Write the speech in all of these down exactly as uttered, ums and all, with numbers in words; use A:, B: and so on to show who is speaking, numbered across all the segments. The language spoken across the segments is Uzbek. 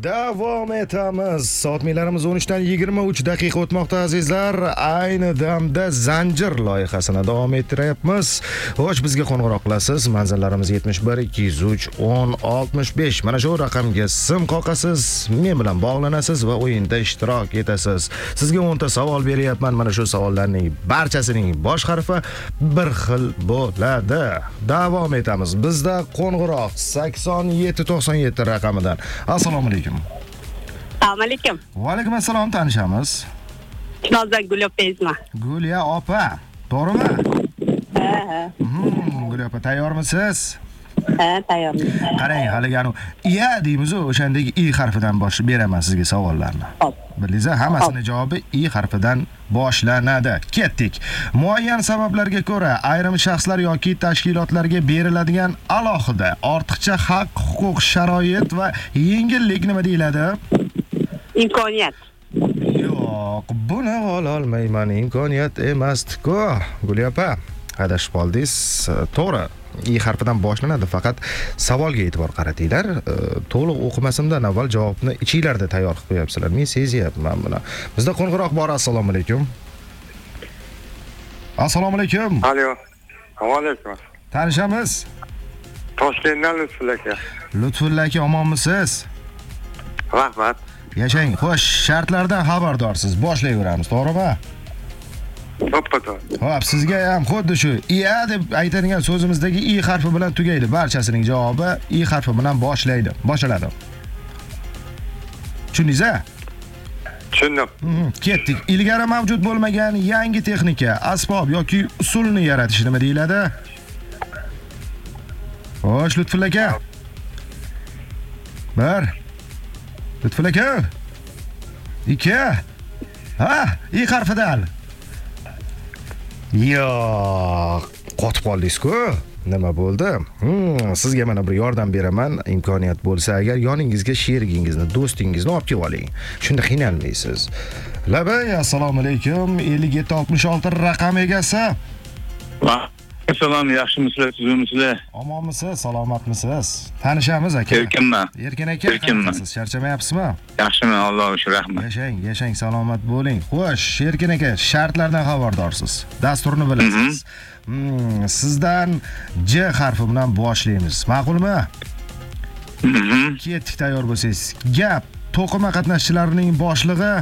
A: Davom etamiz. Soatlarimiz o'n uchdan yigirma uch daqiqa o'tmoqda azizlar. Ayni damda Zanjir loyihasini davom ettiryapmiz. Xo'sh, bizga qo'ng'iroq qilasiz. Manzillarimiz yetmish bir ikki yuz uch o'n oltmish besh. Mana shu raqamga sim qoqasiz, men bilan bog'lanasiz va o'yinda ishtirok etasiz. Sizga o'n ta savol beryapman. Mana shu savollarning barchasining bosh harfi bir xil bo'ladi. Davom etamiz. Bizda qo'ng'iroq sakson yetti to'qson yetti raqamidan. Assalomu alaykum.
B: Assalomu alaykum.
A: Va alaykum assalom, tanishamiz.
B: Chinozdan Gulya opangizman.
A: Gulya opa, to'g'rimi?
B: Ha, ha.
A: Hmm, Gulya opa, tayyormisiz?
B: Ha, tayyorman.
A: Qarang, haliga anu iya deymiz, o'shandagi i harfidan bosh beraman sizga savollarni.
B: Hop.
A: Bildingiz, hammasining javobi i harfidan boshlanadi. Ketdik. Muayyan sabablarga ko'ra ayrim shaxslar yoki tashkilotlarga beriladigan alohida ortiqcha haq, huquq, sharoit va yengillik nima deyiladi?
B: Imkoniyat.
A: Yo'q, buni ola olmayman. Imkoniyat emas-ku. Gulya opa, adashib qoldingiz. To'g'ri, i harfidan boshlanadi, faqat savolga e'tibor qaratinglar. To'liq o'qimasimdan avval javobni ichinglarda tayyor qilib qo'yapsizlar. Men sezyapman buni. Bizda qo'ng'iroq bor. Assalomu alaykum. Assalomu alaykum.
C: Alo. Va alaykum.
A: Tanishamiz?
C: Toshkentdan Lutfulla aka.
A: Lutfulla aka, omonmisiz?
C: Rahmat.
A: Yashang. Xo'sh, shartlardan xabardorsiz. Boshlayveramiz, to'g'rimi?
C: To'ppa-to'g'ri.
A: Xo'p, sizga ham xuddi shu iya deb aytadigan so'zimizdagi i harfi bilan tugaydi. Barchasining javobi i harfi bilan boshlaydi. Boshlanadi. Tushundingiz-a?
C: Tushundim.
A: Ketdik. Ilgari mavjud bo'lmagan yangi texnika, asbob yoki usulni yaratish nima deyiladi? Xo'sh, Lutfulla aka. bir. Lutfulla aka. ikki. Ha, i harfidan. Yo'q, qotib qoldingiz-ku. Nima bo'ldi? Hmm, sizga mana bir yordam beraman. Imkoniyat bo'lsa agar yoningizga sherigingizni, do'stingizni olib kelib oling. Shunda qiynalmaysiz. Labay, assalomu alaykum. ellik yetti oltmish olti raqam egasi.
D: Va assalom, yaxshimisizlar, sizmisizlar?
A: Omonmisiz, salomatmisiz? Tanishamiz aka.
D: Erkinman.
A: Erkin aka,
D: Erkinman.
A: siz charchamayapsizmi?
D: Yaxshiman, Allohga shukr, rahmat.
A: Yashang, yashang, salomat bo'ling. Xo'sh, Erkin aka, shartlardan xabardorsiz. Dasturni bilasiz. Hmm, sizdan J harfi bilan boshlaymiz. Ma'qulmi?
D: Mhm.
A: Ketdik, tayyor bo'lsangiz. Gap to'qima qatnashchilarining boshlig'i.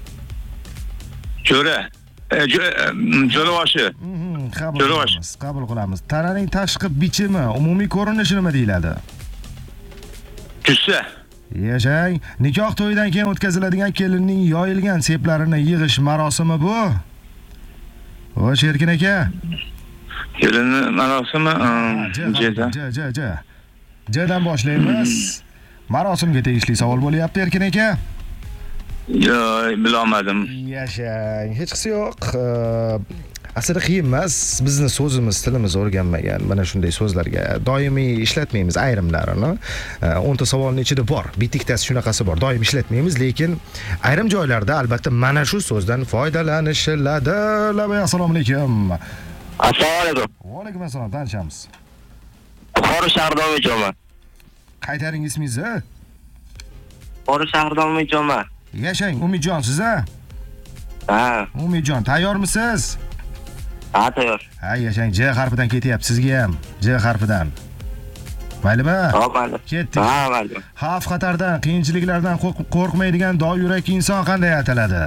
D: Jo'ra. Jo'raboshi.
A: Qabul
D: Jo'raboshi.
A: qilamiz, qabul qilamiz. Tananing tashqi bichimi, umumiy ko'rinishi nima deyiladi?
D: Jussa.
A: Yashang. Nikoh to'yidan keyin o'tkaziladigan kelinning yoyilgan seplarini yig'ish marosimi bu. Xo'sh, Erkin aka.
D: Kelinni marosimi?
A: Jeda. J, J, J. Jdan boshlaymiz. Marosimga tegishli savol bo'lyapti, Erkin aka.
D: Yo'q, bilolmadim.
A: Yashang. Hech qisi yo'q. Aslida qiyin emas. Bizni so'zimiz, tilimiz o'rganmagan. Mana shunday so'zlarga doimiy ishlatmaymiz ayrimlarini. o'n ta savolning ichida bor. Bittasi shunaqasi bor. Doim ishlatmaymiz, lekin ayrim joylarda albatta mana shu so'zdan foydalanishiladi. Labay, assalomu alaykum.
E: Assalomu alaykum.
A: Va alaykum assalom, tanishamiz.
E: Buxoro shahridan Umidjonman.
A: Qaytaring ismingizni?
E: Buxoro shahridan Umidjonman.
A: Yashang, Umidjon siz-a?
E: Ha,
A: Umidjon, tayyormisiz?
E: ha, tayyor.
A: Ha, yashang, J harfidan ketyapti sizga ham. J harfidan. Maylimi?
E: Hop, mayli.
A: Ketdik.
E: Ha, mayli.
A: Xavf xatardan, qiyinchiliklardan qo'rqmaydigan doyurak inson qanday ataladi?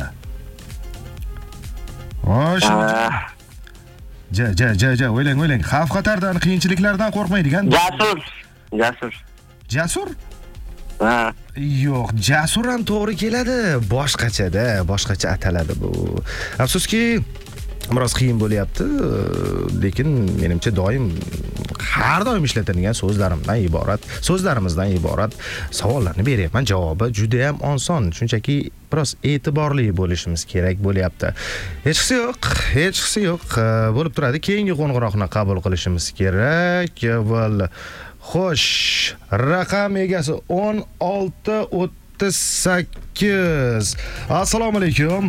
A: Xo'sh. J, J, J, J, o'ylang, o'ylang. Xavf xatardan, qiyinchiliklardan qo'rqmaydigan.
E: Jasur. Jasur.
A: Jasur?
E: Ha.
A: Yo'q, jasur ham to'g'ri keladi. Boshqachada, boshqacha ataladi bu. Afsuski, biroz qiyin bo'lyapti, lekin menimcha doim har doim ishlatiladigan so'zlarimdan iborat, so'zlarimizdan iborat savollarni beryapman. Javobi juda ham oson. Shunchaki biroz e'tiborli bo'lishimiz kerak bo'lyapti. Hech qisi yo'q, hech qisi yo'q. Bo'lib turadi. Keyingi qo'ng'iroqni qabul qilishimiz kerak. Avval xo'sh, raqam egasi o'n olti o'ttiz sakkiz. Assalomu alaykum.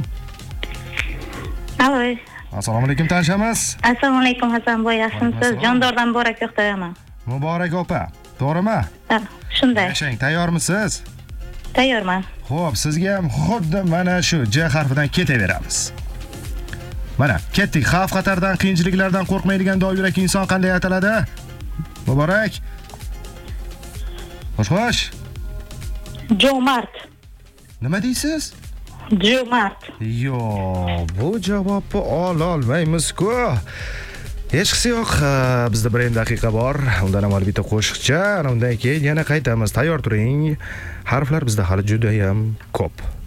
F: Alo.
A: Assalomu alaykum, tanishamiz.
F: Assalomu alaykum Hasanboy, yaxshimisiz? Jondordan Muborak yo'qdaman.
A: Muborak opa, to'g'rimi?
F: Ha, shunday.
A: Yashang, tayyormisiz?
F: Tayyorman.
A: Xo'p, sizga ham xuddi mana shu J harfidan ketaveramiz. Mana, ketdik. Xavf-xatardan, qiyinchiliklardan qo'rqmaydigan dovyurak inson qanday ataladi? Muborak. Xo'sh-xo'sh.
F: Jo'mart.
A: Nima deysiz?
F: Jo'mart.
A: Yo, bu javobni ola olmaymiz-ku. Hech qisi yo'q. Bizda bir daqiqa bor. Undan avval bitta qo'shiqcha, undan keyin yana qaytamiz. Tayyor turing. Harflar bizda hali juda ham ko'p.